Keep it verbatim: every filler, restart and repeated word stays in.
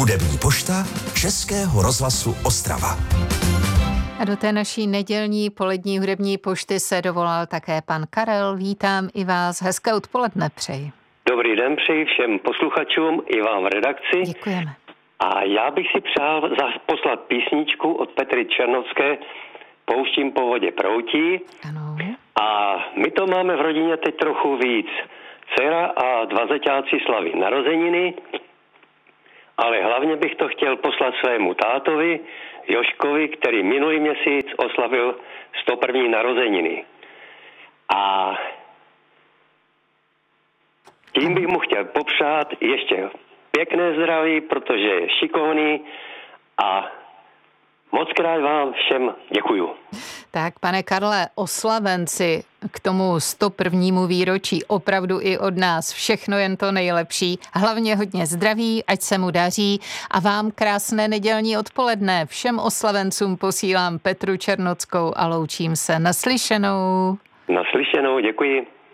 Hudební pošta Českého rozhlasu Ostrava. A do té naší nedělní polední hudební pošty se dovolal také pan Karel. Vítám i vás. Hezké odpoledne přeji. Dobrý den přeji všem posluchačům i vám v redakci. Děkujeme. A já bych si přál poslat písničku od Petry Černocké Pouštím po vodě proutí. Ano. A my to máme v rodině teď trochu víc. Dcera a dva zeťáci slaví narozeniny, ale hlavně bych to chtěl poslat svému tátovi Joškovi, který minulý měsíc oslavil sto první narozeniny. A tím bych mu chtěl popřát ještě pěkné zdraví, protože je šikovný a moc krát vám všem děkuju. Tak, pane Karle, oslavenci k tomu sto prvnímu výročí opravdu i od nás všechno jen to nejlepší. Hlavně hodně zdraví, ať se mu daří a vám krásné nedělní odpoledne. Všem oslavencům posílám Petru Černockou a loučím se. Naslyšenou. Naslyšenou, děkuji.